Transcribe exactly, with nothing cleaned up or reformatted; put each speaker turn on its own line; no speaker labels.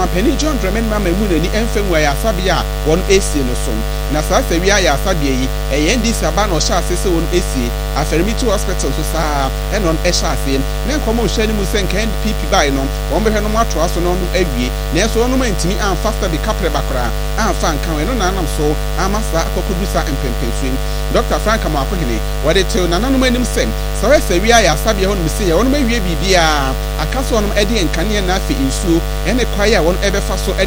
Penny John Drummond Mamma Munani Enfenwa Sabia, one A C no son. Nasasavia ya Sabi, a Yendi Sabano Shassi on A C, a Fermito Hospital to Sa, and on Eshasi, then common Shenimus and Ken P P by no, one behind no matras on every, Neso ornament to me and faster the Capre Bacra, and Fan Kawan Nanam so, Amasa, Kokubusa and Pempenswin. Doctor Frank Amakwini, what it till Nananumanum sent. So I say we are Sabia on Missy, on my baby, a castle on Eddie and Kanye Nafi in Sue, and a choir won't ever fast so